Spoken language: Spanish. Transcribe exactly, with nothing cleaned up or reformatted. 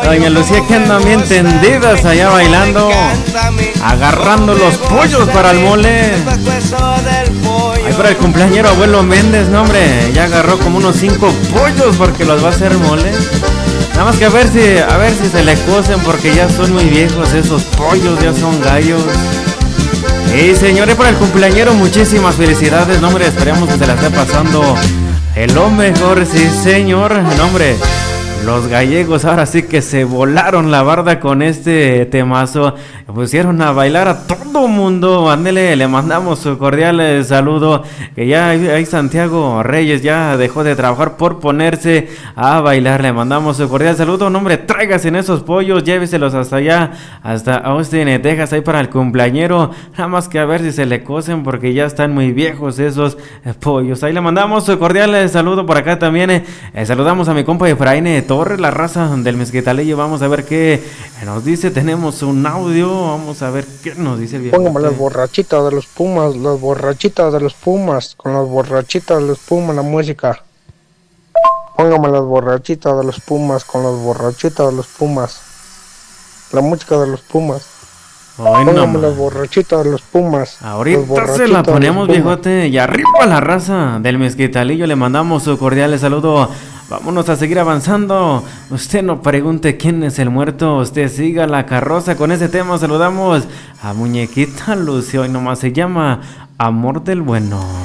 Doña Lucía que andan bien tendidas allá bailando, agarrando los pollos para el mole. Ahí para el cumpleañero abuelo Méndez, no hombre, ya agarró como unos cinco pollos porque los va a hacer mole. Nada más que a ver si, a ver si se le cocen porque ya son muy viejos esos pollos, ya son gallos. Y señores, para el cumpleañero muchísimas felicidades, no hombre, esperemos que se la esté pasando de lo mejor, sí señor, no hombre. Los gallegos ahora sí que se volaron la barda con este temazo. Pusieron a bailar a todo mundo. Ándele, le mandamos su cordial saludo. Que ya ahí Santiago Reyes ya dejó de trabajar por ponerse a bailar. Le mandamos su cordial saludo. No, hombre, tráigase en esos pollos, lléveselos hasta allá, hasta Austin, Texas, ahí para el cumpleañero. Nada más que a ver si se le cocen porque ya están muy viejos esos pollos. Ahí le mandamos su cordial saludo por acá también. Eh, saludamos a mi compa Efraín Torres, la raza del Mezquitalillo. Vamos a ver qué nos dice. Tenemos un audio. Vamos a ver qué nos dice el viejo. Póngame las borrachitas de los Pumas, las borrachitas de los Pumas, con las borrachitas de los Pumas la música. Póngame las borrachitas de los Pumas, con las borrachitas de los Pumas, la música de los Pumas. Ay, Póngame no, las borrachitas de los Pumas. ahorita se la ponemos, viejote. Y arriba la raza del Mezquitalillo. Le mandamos su cordial saludo. Vámonos a seguir avanzando. Usted no pregunte quién es el muerto. Usted siga la carroza. Con ese tema saludamos a Muñequita Lucio. Y nomás se llama Amor del Bueno.